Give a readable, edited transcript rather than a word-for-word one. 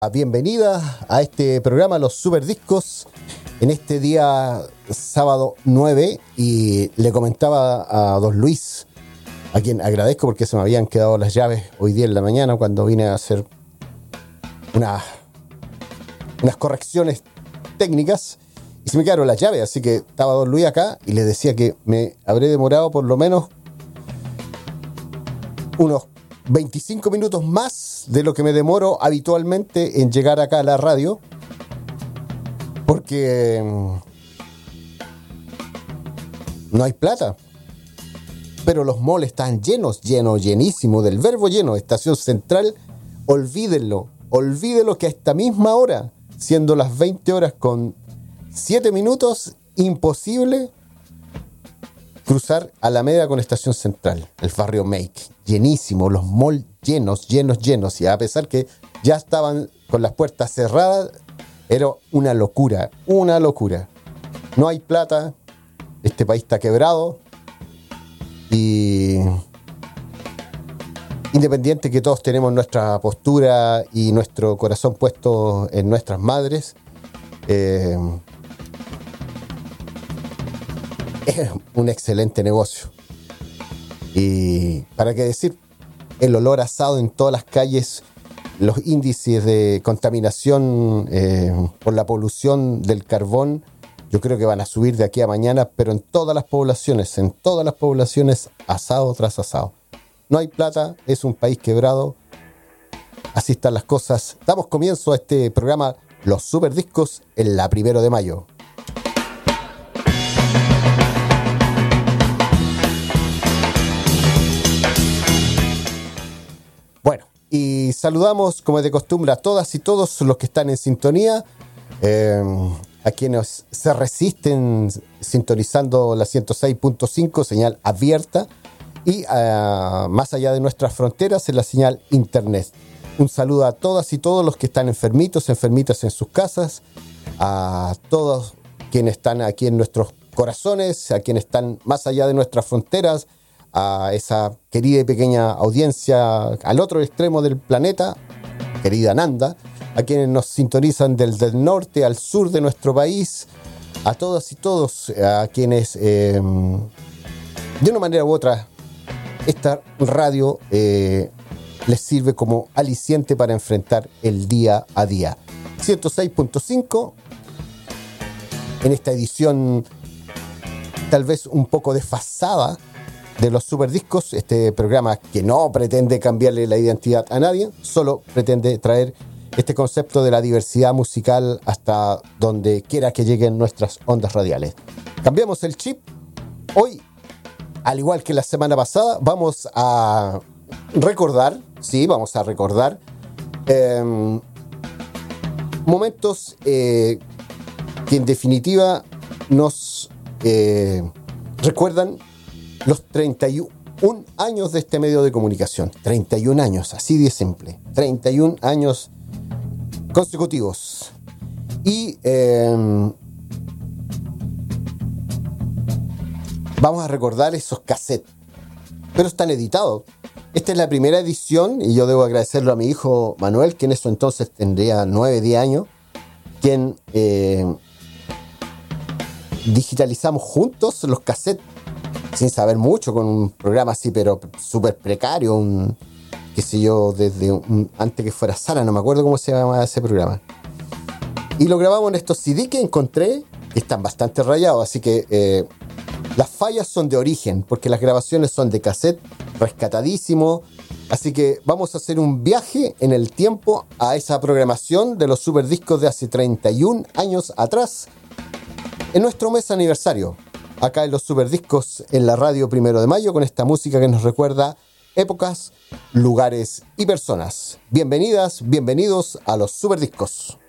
Bienvenida a este programa Los Superdiscos en este día sábado 9, y le comentaba a don Luis, a quien agradezco porque se me habían quedado las llaves hoy día en la mañana cuando vine a hacer unas correcciones técnicas y se me quedaron las llaves, así que estaba don Luis acá y le decía que me habré demorado por lo menos unos 25 minutos más de lo que me demoro habitualmente en llegar acá a la radio, porque no hay plata, pero los malls están llenísimos, del verbo lleno. Estación Central, olvídenlo que a esta misma hora, siendo las 20 horas con 7 minutos, imposible cruzar Alameda con Estación Central, el barrio Make, llenísimo, los malls llenos, y a pesar que ya estaban con las puertas cerradas, era una locura. No hay plata, este país está quebrado, y independiente que todos tenemos nuestra postura y nuestro corazón puesto en nuestras madres, es un excelente negocio. Y para qué decir, el olor a asado en todas las calles, los índices de contaminación por la polución del carbón, yo creo que van a subir de aquí a mañana, pero en todas las poblaciones, asado tras asado. No hay plata, es un país quebrado, así están las cosas. Damos comienzo a este programa Los Superdiscos en la 1 de mayo. Bueno, y saludamos como es de costumbre a todas y todos los que están en sintonía, a quienes se resisten sintonizando la 106.5, señal abierta, y más allá de nuestras fronteras en la señal internet. Un saludo a todas y todos los que están enfermitas en sus casas, a todos quienes están aquí en nuestros corazones, a quienes están más allá de nuestras fronteras, a esa querida y pequeña audiencia al otro extremo del planeta, querida Nanda, a quienes nos sintonizan desde el norte al sur de nuestro país, a todas y todos, a quienes de una manera u otra esta radio les sirve como aliciente para enfrentar el día a día. 106.5 en esta edición tal vez un poco desfasada de los Superdiscos, este programa que no pretende cambiarle la identidad a nadie, solo pretende traer este concepto de la diversidad musical hasta donde quiera que lleguen nuestras ondas radiales. Cambiamos el chip. Hoy, al igual que la semana pasada, vamos a recordar momentos que en definitiva nos recuerdan los 31 años de este medio de comunicación. 31 años, así de simple. 31 años consecutivos. Y vamos a recordar esos cassettes, pero están editados. Esta es la primera edición y yo debo agradecerlo a mi hijo Manuel, que en eso entonces tendría 9-10 años, quien digitalizamos juntos los cassettes sin saber mucho, con un programa así pero súper precario, qué sé yo, antes que fuera Sara, no me acuerdo cómo se llamaba ese programa, y lo grabamos en estos CD que encontré, que están bastante rayados, así que las fallas son de origen, porque las grabaciones son de cassette, rescatadísimo, así que vamos a hacer un viaje en el tiempo a esa programación de los Superdiscos de hace 31 años atrás, en nuestro mes aniversario, acá en los Superdiscos en la radio 1 de mayo, con esta música que nos recuerda épocas, lugares y personas. Bienvenidas, bienvenidos a los Superdiscos.